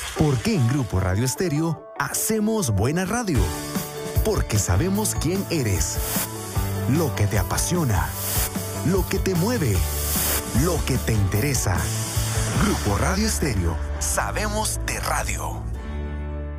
Porque en Grupo Radio Estéreo hacemos buena radio. Porque sabemos quién eres, lo que te apasiona, lo que te mueve, lo que te interesa. Grupo Radio Estéreo, sabemos de radio.